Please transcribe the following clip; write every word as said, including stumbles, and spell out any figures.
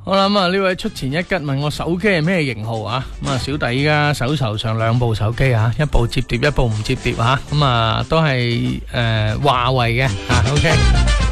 好啦，咁啊呢位出前一吉問我手機係咩型號啊？咁啊小弟依家手頭上兩部手機啊，一部摺疊，一部唔摺疊啊，咁啊都係誒華為嘅啊 ，OK。